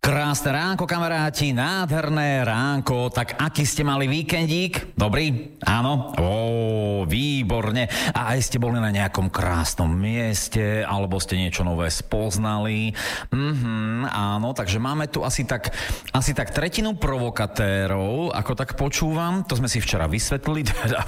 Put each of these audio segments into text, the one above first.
Krásne ránko, kamaráti, nádherné ránko. Tak aký ste mali víkendík? Dobrý? Áno? Výborne. A aj ste boli na nejakom krásnom mieste, alebo ste niečo nové spoznali. Áno, takže máme tu asi tak tretinu provokatérov, ako tak počúvam. To sme si včera vysvetlili,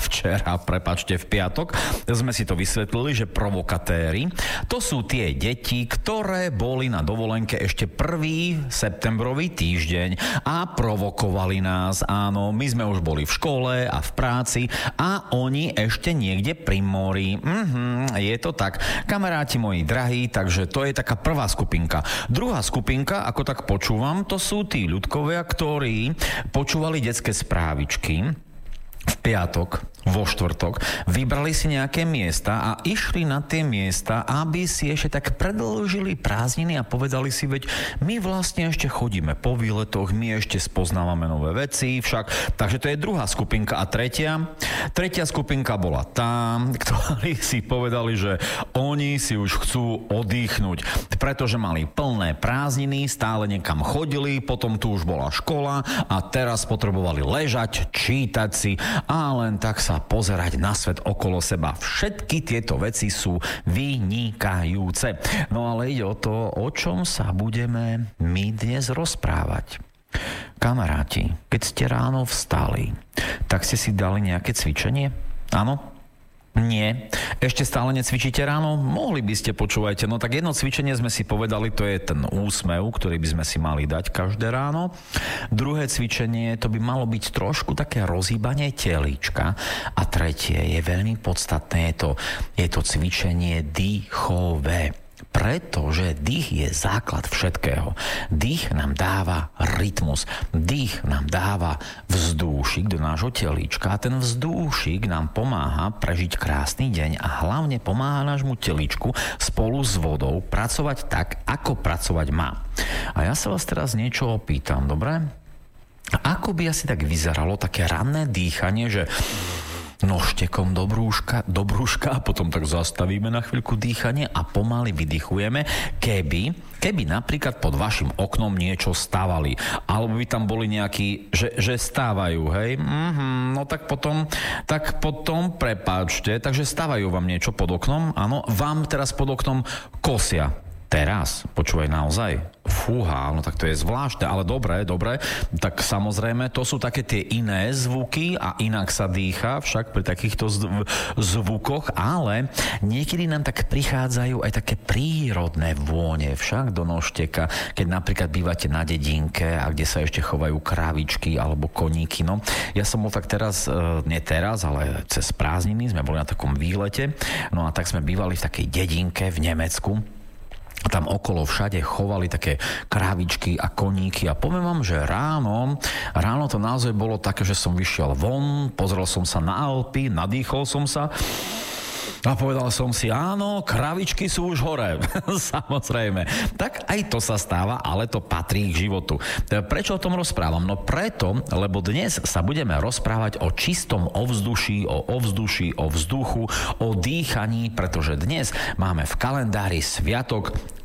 v piatok sme si to vysvetlili, že provokatéri, to sú tie deti, ktoré boli na dovolenke ešte 1. septembrový týždeň a provokovali nás. Áno, my sme už boli v škole a v práci a oni ešte niekde pri mori. Je to tak. Kamaráti moji drahí, takže to je taká prvá skupinka. Druhá skupinka, ako tak počúvam, to sú tí ľudkovia, ktorí počúvali detské správičky v piatok, vo štvrtok, vybrali si nejaké miesta a išli na tie miesta, aby si ešte tak predĺžili prázdniny a povedali si, veď my vlastne ešte chodíme po výletoch, my ešte spoznávame nové veci však. Takže to je druhá skupinka. A tretia skupinka bola tá, ktorí si povedali, že oni si už chcú oddychnúť, pretože mali plné prázdniny, stále niekam chodili, potom tu už bola škola a teraz potrebovali ležať, čítať si a len tak sa pozerať na svet okolo seba. Všetky tieto veci sú vynikajúce. No ale ide o to, o čom sa budeme my dnes rozprávať. Kamaráti, keď ste ráno vstali, tak ste si dali nejaké cvičenie? Áno? Nie. Ešte stále necvičíte ráno? Mohli by ste, počúvajte. No tak jedno cvičenie sme si povedali, to je ten úsmev, ktorý by sme si mali dať každé ráno. Druhé cvičenie, to by malo byť trošku také rozhýbanie telíčka. A tretie je veľmi podstatné, je to cvičenie dýchové. Pretože dých je základ všetkého. Dých nám dáva rytmus. Dých nám dáva vzdúšik do nášho telíčka a ten vzdúšik nám pomáha prežiť krásny deň a hlavne pomáha nášmu telíčku spolu s vodou pracovať tak, ako pracovať má. A ja sa vás teraz niečo opýtam, dobre? Ako by asi tak vyzeralo také ranné dýchanie, že nožtekom do brúška a potom tak zastavíme na chvíľku dýchanie a pomaly vydychujeme, keby napríklad pod vašim oknom niečo stávali, alebo by tam boli nejakí, že stávajú, hej? No tak potom prepáčte, takže stávajú vám niečo pod oknom, áno, vám teraz pod oknom kosia. Teraz, počúvaj naozaj, fúha, no tak to je zvláštne, ale dobre, tak samozrejme, to sú také tie iné zvuky a inak sa dýcha však pri takýchto zvukoch, ale niekedy nám tak prichádzajú aj také prírodné vône však do nožteka, keď napríklad bývate na dedinke a kde sa ešte chovajú krávičky alebo koníky, no. Ja som bol tak ale cez prázdniny sme boli na takom výlete, no a tak sme bývali v takej dedinke v Nemecku. Tam okolo všade chovali také krávičky a koníky a poviem vám, že ráno to naozaj bolo také, že som vyšiel von, pozrel som sa na Alpy, nadýchol som sa a povedal som si, áno, kravičky sú už hore. Samozrejme. Tak aj to sa stáva, ale to patrí k životu. Prečo o tom rozprávam? No preto, lebo dnes sa budeme rozprávať o čistom ovzduší, o vzduchu, o dýchaní, pretože dnes máme v kalendári sviatok